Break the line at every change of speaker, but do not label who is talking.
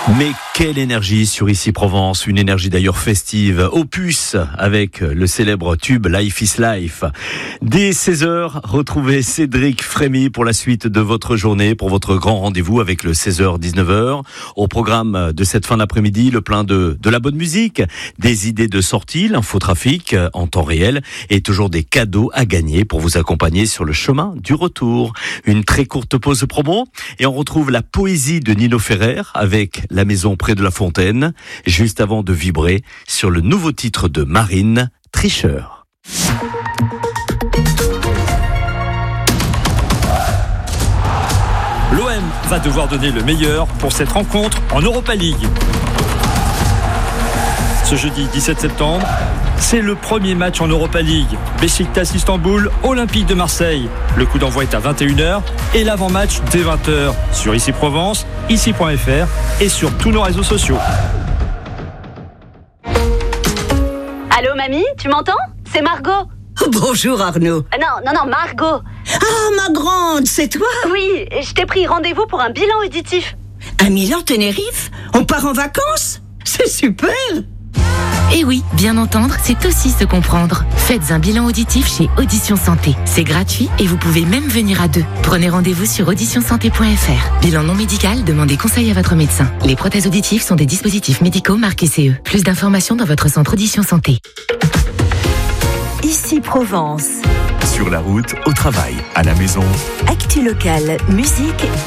Mais quelle énergie sur Ici Provence, une énergie d'ailleurs festive, Opus avec le célèbre tube Life is Life. Dès 16h, retrouvez Cédric Frémy pour la suite de votre journée, pour votre grand rendez-vous avec le 16h-19h. Au programme de cette fin d'après-midi, le plein de la bonne musique, des idées de sortie, l'infotrafic en temps réel et toujours des cadeaux à gagner pour vous accompagner sur le chemin du retour. Une très courte pause promo et on retrouve la poésie de Nino Ferrer avec La maison près de la fontaine, juste avant de vibrer sur le nouveau titre de Marine, Tricheur.
L'OM va devoir donner le meilleur pour cette rencontre en Europa League. Ce jeudi 17 septembre, c'est le premier match en Europa League. Beşiktaş Istanbul, Olympique de Marseille. Le coup d'envoi est à 21h et l'avant-match dès 20h sur Ici Provence, ici.fr et sur tous nos réseaux sociaux.
Allô mamie, tu m'entends ? C'est Margot.
Bonjour Arnaud.
Non, Margot.
Ah, ma grande, c'est toi ?
Oui, je t'ai pris rendez-vous pour un bilan auditif.
À Milan-Tenerife ? On part en vacances ? C'est super !
Et oui, bien entendre, c'est aussi se comprendre. Faites un bilan auditif chez Audition Santé. C'est gratuit et vous pouvez même venir à deux. Prenez rendez-vous sur auditionsanté.fr. Bilan non médical, demandez conseil à votre médecin. Les prothèses auditives sont des dispositifs médicaux marqués CE. Plus d'informations dans votre centre Audition Santé.
Ici Provence.
Sur la route, au travail, à la maison.
Actu locale, musique